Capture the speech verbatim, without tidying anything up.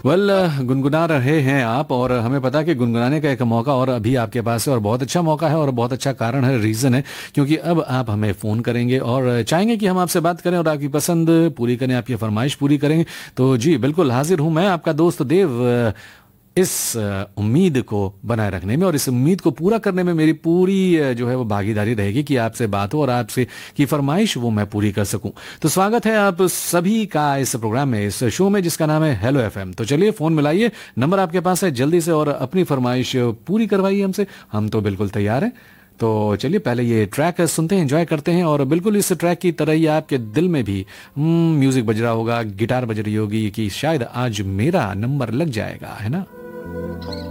Well well, गुनगुना रहे हैं आप और हमें पता है कि गुनगुनाने का एक मौका और अभी आपके पास है और बहुत अच्छा मौका है और बहुत अच्छा कारण है, रीज़न है, क्योंकि अब आप हमें फ़ोन करेंगे और चाहेंगे कि हम आपसे बात करें और आपकी पसंद पूरी करें, आपकी फरमाइश पूरी करें। तो जी बिल्कुल हाजिर हूं मैं, आपका दोस्त देव, इस उम्मीद को बनाए रखने में और इस उम्मीद को पूरा करने में मेरी पूरी जो है वो भागीदारी रहेगी कि आपसे बात हो और आपसे की फरमाइश वो मैं पूरी कर सकूं। तो स्वागत है आप सभी का इस प्रोग्राम में, इस शो में जिसका नाम है हेलो एफएम। तो चलिए फोन मिलाइए, नंबर आपके पास है, जल्दी से और अपनी फरमाइश पूरी करवाइए हमसे, हम तो बिल्कुल तैयार हैं। तो चलिए पहले ये ट्रैक सुनते हैं, एंजॉय करते हैं और बिल्कुल इस ट्रैक की तरह ही आपके दिल में भी म्यूजिक बज रहा होगा, गिटार बज रही होगी कि शायद आज मेरा नंबर लग जाएगा, है ना।